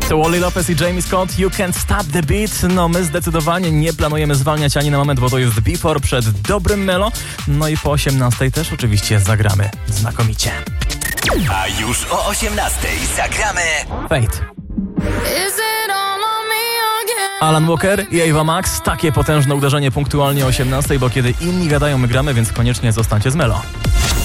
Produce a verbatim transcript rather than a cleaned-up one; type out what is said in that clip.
To Wally Lopez i Jamie Scott, You Can't Stop the Beat. No my zdecydowanie nie planujemy zwalniać ani na moment, bo to jest Before przed dobrym Melo. No i po osiemnastej też oczywiście zagramy znakomicie. A już o osiemnastej zagramy Fate. Alan Walker i Ava Max. Takie potężne uderzenie punktualnie o osiemnastej, bo kiedy inni gadają, my gramy, więc koniecznie zostańcie z Melo.